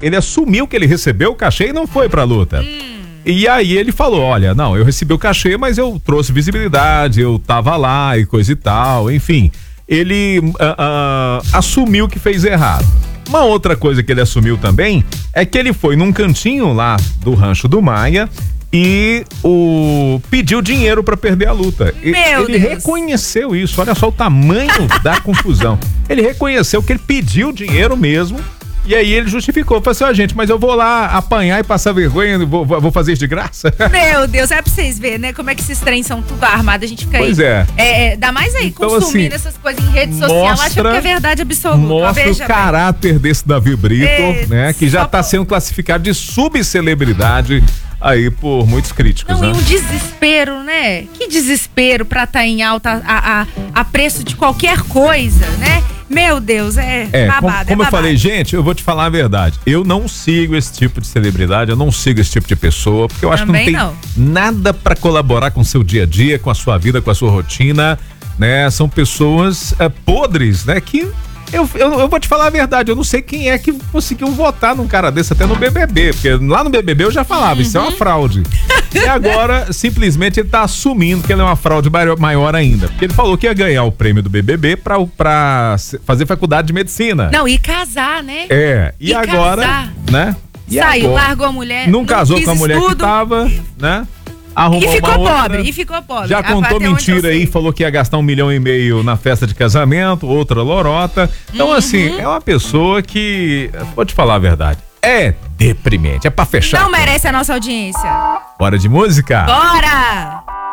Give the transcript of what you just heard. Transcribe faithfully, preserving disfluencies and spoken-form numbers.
ele assumiu que ele recebeu o cachê e não foi pra luta. Hum. E aí ele falou, olha, não, eu recebi o cachê, mas eu trouxe visibilidade, eu tava lá e coisa e tal, enfim. Ele uh, uh, assumiu que fez errado. Uma outra coisa que ele assumiu também é que ele foi num cantinho lá do Rancho do Maia e o pediu dinheiro pra perder a luta. Meu ele Deus. reconheceu isso, olha só o tamanho da confusão. Ele reconheceu que ele pediu dinheiro mesmo. E aí ele justificou, falou assim, ó, gente, mas eu vou lá apanhar e passar vergonha, vou, vou fazer isso de graça? Meu Deus, é pra vocês verem, né, como é que esses trens são tudo armados, a gente fica pois aí. é. é. É, dá mais aí, então, consumindo assim, essas coisas em rede social, mostra, acha que é verdade absoluta. Mostra Veja, o caráter bem. desse Davi Brito, é, né, que já tá por... sendo classificado de subcelebridade aí por muitos críticos, Não, né? e um desespero, né? Que desespero pra estar tá em alta a, a, a preço de qualquer coisa, né? Meu Deus, é, é babado, como, como é eu babado. falei, gente, eu vou te falar a verdade. Eu não sigo esse tipo de celebridade, eu não sigo esse tipo de pessoa, porque eu acho Também que não tem não. nada pra colaborar com o seu dia a dia, com a sua vida, com a sua rotina, né? São pessoas é, podres, né? Que eu, eu, eu vou te falar a verdade, eu não sei quem é que conseguiu votar num cara desse até no B B B, porque lá no B B B eu já falava, uhum. Isso é uma fraude. E agora, simplesmente, ele tá assumindo que ele é uma fraude maior ainda. Porque ele falou que ia ganhar o prêmio do B B B pra, pra fazer faculdade de medicina. Não, e casar, né? É, e, e agora, casar. né? E Saiu, agora, largou a mulher. Não, não casou com a mulher estudo. que tava, né? Arrumou e ficou uma outra, pobre, e ficou pobre. Já contou mentira aí, falou que ia gastar um milhão e meio na festa de casamento, outra lorota. Então, uhum. assim, é uma pessoa que, vou te falar a verdade, é deprimente, é pra fechar. Não merece a nossa audiência. Bora de música? Bora!